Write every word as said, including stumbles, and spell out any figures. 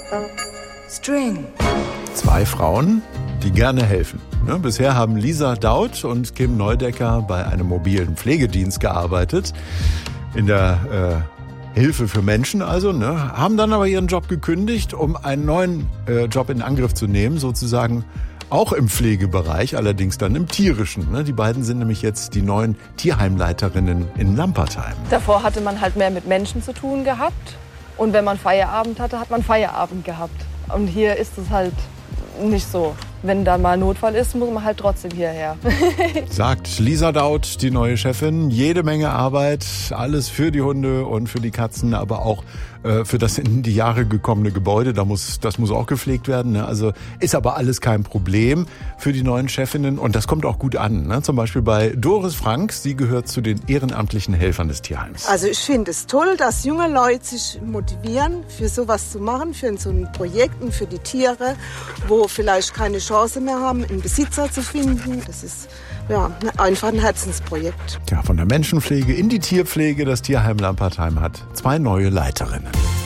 String. Zwei Frauen, die gerne helfen. Ja, bisher haben Lisa Daut und Kim Neudecker bei einem mobilen Pflegedienst gearbeitet. In der äh, Hilfe für Menschen also. Ne, haben dann aber ihren Job gekündigt, um einen neuen äh, Job in Angriff zu nehmen, sozusagen auch im Pflegebereich, allerdings dann im Tierischen. Ne? Die beiden sind nämlich jetzt die neuen Tierheimleiterinnen in Lampertheim. Davor hatte man halt mehr mit Menschen zu tun gehabt. Und wenn man Feierabend hatte, hat man Feierabend gehabt. Und hier ist es halt nicht so. Wenn da mal Notfall ist, muss man halt trotzdem hierher. Sagt Lisa Daut, die neue Chefin. Jede Menge Arbeit, alles für die Hunde und für die Katzen, aber auch äh, für das in die Jahre gekommene Gebäude. Da muss, das muss auch gepflegt werden. Ne? Also ist aber alles kein Problem für die neuen Chefinnen. Und das kommt auch gut an. Ne? Zum Beispiel bei Doris Frank. Sie gehört zu den ehrenamtlichen Helfern des Tierheims. Also ich finde es toll, dass junge Leute sich motivieren, für sowas zu machen, für so ein Projekt und für die Tiere, wo vielleicht keine Chance mehr haben, einen Besitzer zu finden. Das ist ja einfach ein Herzensprojekt. Ja, von der Menschenpflege in die Tierpflege. Das Tierheim Lampertheim hat zwei neue Leiterinnen.